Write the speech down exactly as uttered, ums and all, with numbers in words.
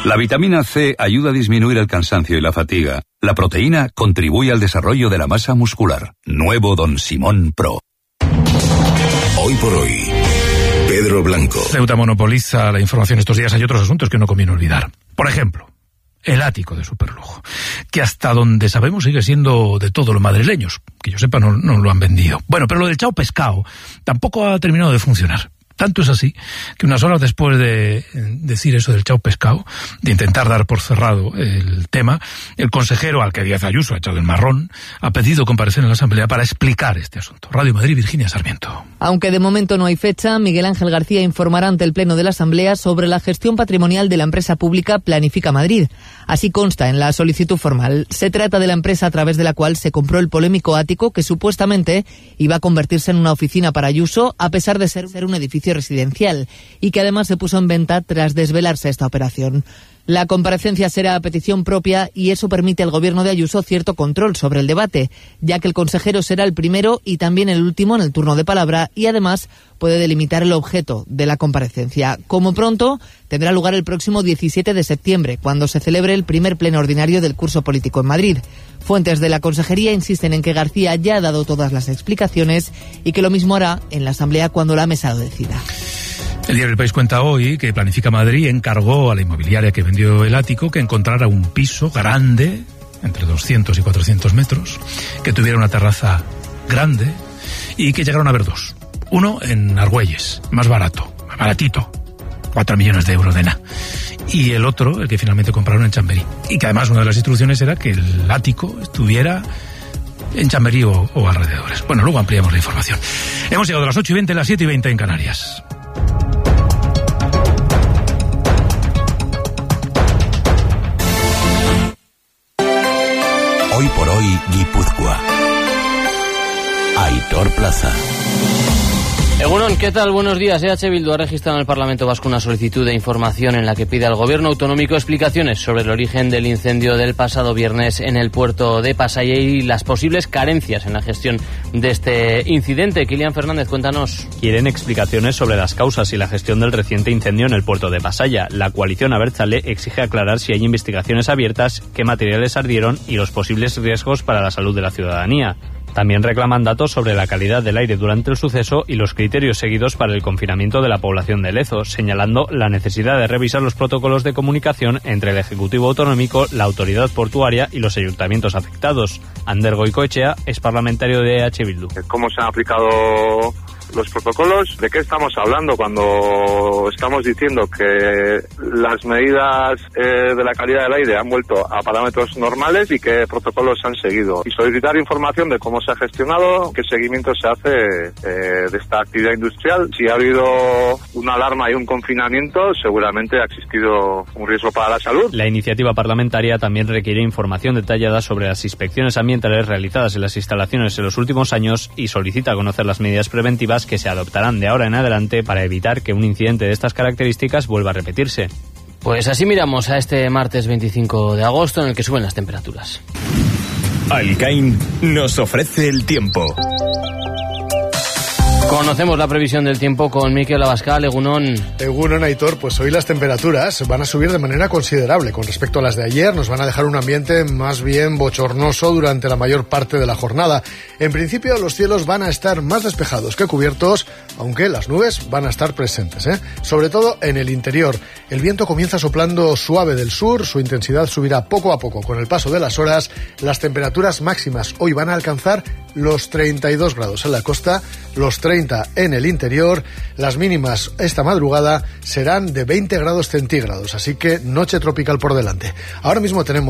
La vitamina C ayuda a disminuir el cansancio y la fatiga. La proteína contribuye al desarrollo de la masa muscular. Nuevo Don Simón Pro. Hoy por hoy, Pedro Blanco. Ceuta monopoliza la información estos días. Hay otros asuntos que no conviene olvidar. Por ejemplo, el ático de superlujo, que hasta donde sabemos sigue siendo de todos los madrileños. Que yo sepa, no, no lo han vendido. Bueno, pero lo del chao pescado tampoco ha terminado de funcionar. Tanto es así que unas horas después de decir eso del chao pescado, de intentar dar por cerrado el tema, el consejero, al que Díaz Ayuso ha echado el marrón, ha pedido comparecer en la Asamblea para explicar este asunto. Radio Madrid, Virginia Sarmiento. Aunque de momento no hay fecha, Miguel Ángel García informará ante el Pleno de la Asamblea sobre la gestión patrimonial de la empresa pública Planifica Madrid. Así consta en la solicitud formal. Se trata de la empresa a través de la cual se compró el polémico ático que supuestamente iba a convertirse en una oficina para Ayuso, a pesar de ser un edificio residencial, y que además se puso en venta tras desvelarse esta operación. La comparecencia será a petición propia y eso permite al gobierno de Ayuso cierto control sobre el debate, ya que el consejero será el primero y también el último en el turno de palabra y además puede delimitar el objeto de la comparecencia. Como pronto, tendrá lugar el próximo diecisiete de septiembre, cuando se celebre el primer pleno ordinario del curso político en Madrid. Fuentes de la Consejería insisten en que García ya ha dado todas las explicaciones y que lo mismo hará en la Asamblea cuando la mesa lo decida. El diario El País cuenta hoy que Planifica Madrid encargó a la inmobiliaria que vendió el ático que encontrara un piso grande, entre doscientos y cuatrocientos metros, que tuviera una terraza grande y que llegaron a ver dos. Uno en Argüelles, más barato, más baratito, cuatro millones de euros de nada. Y el otro, el que finalmente compraron en Chamberí. Y que además una de las instrucciones era que el ático estuviera en Chamberí o, o alrededores. Bueno, luego ampliamos la información. Hemos llegado a las ocho y veinte, las siete y veinte en Canarias. Hoy por hoy, Guipúzcoa. Aitor Plaza. Egunon, ¿qué tal? Buenos días. E H Bildu ha registrado en el Parlamento Vasco una solicitud de información en la que pide al Gobierno autonómico explicaciones sobre el origen del incendio del pasado viernes en el puerto de Pasaia y las posibles carencias en la gestión de este incidente. Kilian Fernández, cuéntanos. Quieren explicaciones sobre las causas y la gestión del reciente incendio en el puerto de Pasaia. La coalición Abertzale exige aclarar si hay investigaciones abiertas, qué materiales ardieron y los posibles riesgos para la salud de la ciudadanía. También reclaman datos sobre la calidad del aire durante el suceso y los criterios seguidos para el confinamiento de la población de Lezo, señalando la necesidad de revisar los protocolos de comunicación entre el Ejecutivo Autonómico, la Autoridad Portuaria y los ayuntamientos afectados. Ander Goicoechea es parlamentario de E H Bildu. ¿Cómo se han aplicado los protocolos? ¿De qué estamos hablando cuando estamos diciendo que las medidas eh, de la calidad del aire han vuelto a parámetros normales y qué protocolos se han seguido? Y solicitar información de cómo se ha gestionado, qué seguimiento se hace eh, de esta actividad industrial. Si ha habido una alarma y un confinamiento, seguramente ha existido un riesgo para la salud. La iniciativa parlamentaria también requiere información detallada sobre las inspecciones ambientales realizadas en las instalaciones en los últimos años y solicita conocer las medidas preventivas que se adoptarán de ahora en adelante para evitar que un incidente de estas características vuelva a repetirse. Pues así miramos a este martes veinticinco de agosto en el que suben las temperaturas. Alcain nos ofrece el tiempo. Conocemos la previsión del tiempo con Mikel Abascal. Egunon. Egunon, Aitor. Pues hoy las temperaturas van a subir de manera considerable con respecto a las de ayer. Nos van a dejar un ambiente más bien bochornoso durante la mayor parte de la jornada. En principio, los cielos van a estar más despejados que cubiertos, aunque las nubes van a estar presentes, ¿eh? Sobre todo en el interior. El viento comienza soplando suave del sur, su intensidad subirá poco a poco con el paso de las horas. Las temperaturas máximas hoy van a alcanzar los treinta y dos grados en la costa, los treinta en el interior. Las mínimas esta madrugada serán de veinte grados centígrados, así que noche tropical por delante. Ahora mismo tenemos